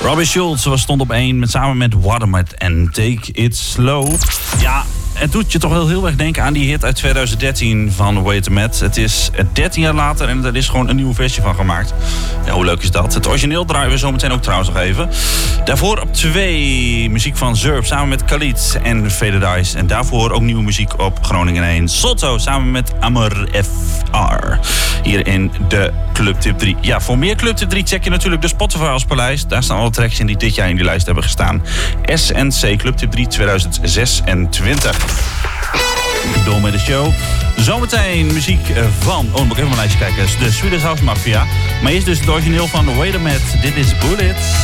Robbie Schulz stond op 1 samen met Watermat en Take It Slow. Ja, het doet je toch wel heel erg denken aan die hit uit 2013 van Watermat. Het is 13 jaar later en er is gewoon een nieuwe versie van gemaakt. Ja, hoe leuk is dat? Het origineel draaien we zometeen ook trouwens nog even. Daarvoor op 2 muziek van Zurb samen met Khalid en Faded Ice. En daarvoor ook nieuwe muziek op Groningen 1. Sotto samen met Amor FR. Hier in de Club Tip 3. Ja, voor meer Club Tip 3 check je natuurlijk de Spotify als paleis. Daar staan alle tracks in die dit jaar in die lijst hebben gestaan. SNC Club Tip 3 2026. Door met de show. Zometeen muziek van... Oh, dan moet ik even mijn lijstje kijken. De Swedish House Mafia. Maar eerst dus het origineel van Watermat. Dit is Bullets.